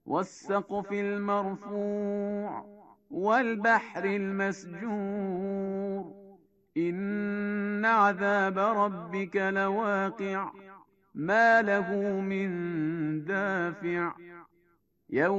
wassaqfil marfu' wal bahril masjur inna adhaba rabbika lawaqi' ma lahu min dafi'